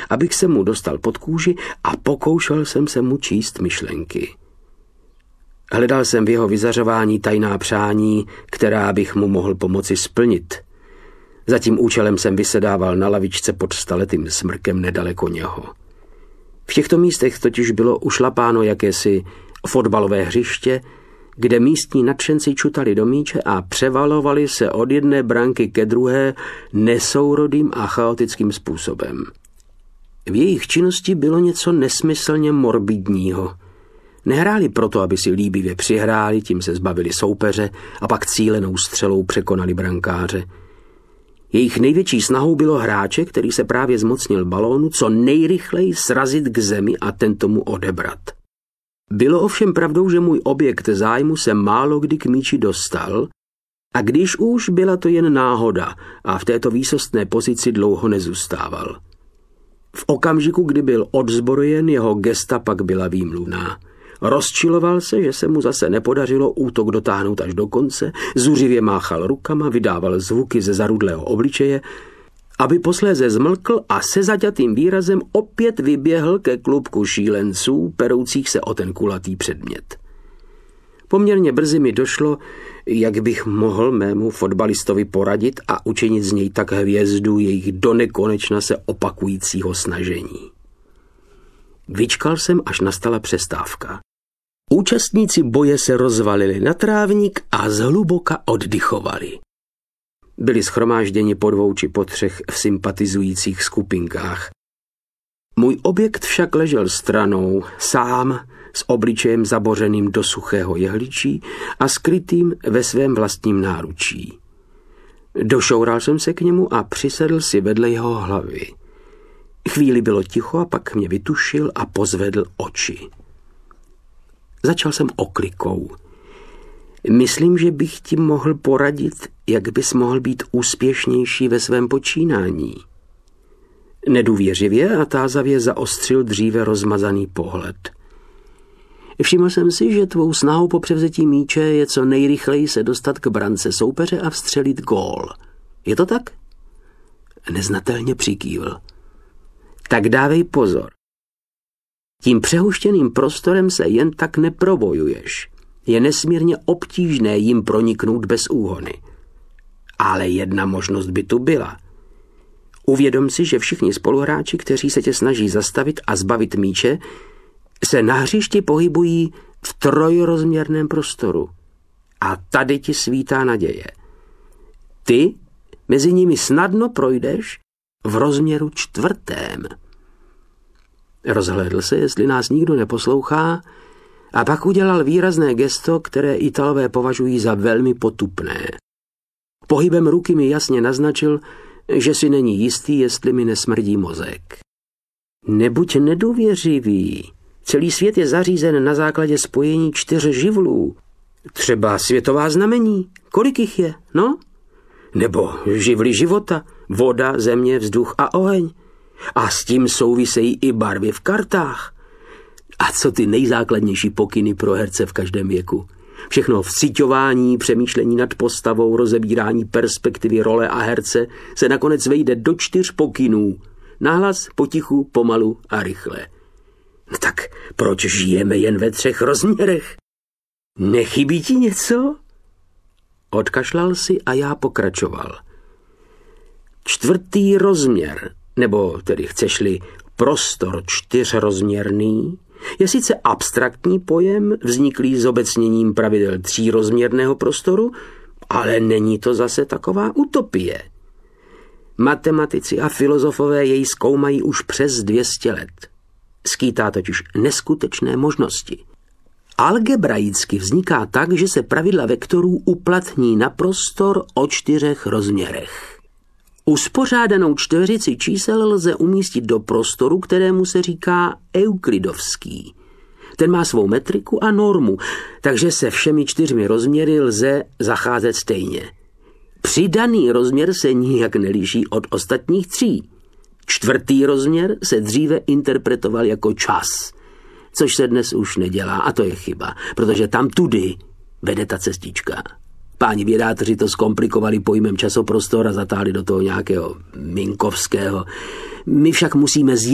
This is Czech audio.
abych se mu dostal pod kůži a pokoušel jsem se mu číst myšlenky. Hledal jsem v jeho vyzařování tajná přání, která bych mu mohl pomoci splnit. Za tím účelem jsem vysedával na lavičce pod staletým smrkem nedaleko něho. V těchto místech totiž bylo ušlapáno jakési fotbalové hřiště, kde místní nadšenci čutali do míče a převalovali se od jedné branky ke druhé nesourodým a chaotickým způsobem. V jejich činnosti bylo něco nesmyslně morbidního. Nehráli proto, aby si líbivě přihráli, tím se zbavili soupeře a pak cílenou střelou překonali brankáře. Jejich největší snahou bylo hráče, který se právě zmocnil balónu, co nejrychleji srazit k zemi a tento mu odebrat. Bylo ovšem pravdou, že můj objekt zájmu se málo kdy k míči dostal, a když už, byla to jen náhoda a v této výsostné pozici dlouho nezůstával. V okamžiku, kdy byl odzbrojen, jeho gesta pak byla výmluvná. Rozčiloval se, že se mu zase nepodařilo útok dotáhnout až do konce, zuřivě máchal rukama, vydával zvuky ze zarudlého obličeje, aby posléze zmlkl a se zaťatým výrazem opět vyběhl ke klubku šílenců, peroucích se o ten kulatý předmět. Poměrně brzy mi došlo, jak bych mohl mému fotbalistovi poradit a učinit z něj tak hvězdu jejich donekonečna se opakujícího snažení. Vyčkal jsem, až nastala přestávka. Účastníci boje se rozvalili na trávník a zhluboka oddychovali. Byli shromážděni po 2 či po 3 v sympatizujících skupinkách. Můj objekt však ležel stranou, sám, s obličejem zabořeným do suchého jehličí a skrytým ve svém vlastním náručí. Došoural jsem se k němu a přisedl si vedle jeho hlavy. Chvíli bylo ticho a pak mě vytušil a pozvedl oči. Začal jsem oklikou. Myslím, že bych ti mohl poradit, jak bys mohl být úspěšnější ve svém počínání. Nedůvěřivě a tázavě zaostřil dříve rozmazaný pohled. Všiml jsem si, že tvou snahou po převzetí míče je co nejrychleji se dostat k brance soupeře a vstřelit gól. Je to tak? Neznatelně přikývl. Tak dávej pozor. Tím přehuštěným prostorem se jen tak neprobojuješ. Je nesmírně obtížné jim proniknout bez úhony. Ale jedna možnost by tu byla. Uvědom si, že všichni spoluhráči, kteří se tě snaží zastavit a zbavit míče, se na hřišti pohybují v 3rozměrném prostoru. A tady ti svítá naděje. Ty mezi nimi snadno projdeš v rozměru 4. Rozhlédl se, jestli nás nikdo neposlouchá, a pak udělal výrazné gesto, které Italové považují za velmi potupné. Pohybem ruky mi jasně naznačil, že si není jistý, jestli mi nesmrdí mozek. Nebuď nedůvěřivý. Celý svět je zařízen na základě spojení 4 živlů. Třeba světová znamení. Kolik jich je, no? Nebo živly života, voda, země, vzduch a oheň. A s tím souvisejí i barvy v kartách. A co ty nejzákladnější pokyny pro herce v každém věku? Všechno vciťování, přemýšlení nad postavou, rozebírání perspektivy role a herce se nakonec vejde do 4 pokynů. Nahlas, potichu, pomalu a rychle. No tak proč žijeme jen ve 3 rozměrech? Nechybí ti něco? Odkašlal si a já pokračoval. 4. rozměr, nebo tedy chceš-li prostor 4rozměrný, je sice abstraktní pojem, vzniklý zobecněním pravidel 3rozměrného prostoru, ale není to zase taková utopie. Matematici a filozofové jej zkoumají už přes 200 let. Skýtá totiž neskutečné možnosti. Algebraicky vzniká tak, že se pravidla vektorů uplatní na prostor o 4 rozměrech. Uspořádanou čtveřici čísel lze umístit do prostoru, kterému se říká euklidovský. Ten má svou metriku a normu, takže se všemi 4 rozměry lze zacházet stejně. Přidaný rozměr se nijak neliší od ostatních 3. 4. rozměr se dříve interpretoval jako čas, což se dnes už nedělá, a to je chyba, protože tam tudy vede ta cestička. Páni vědátoři to zkomplikovali pojmem časoprostor a zatáhli do toho nějakého minkovského. My však musíme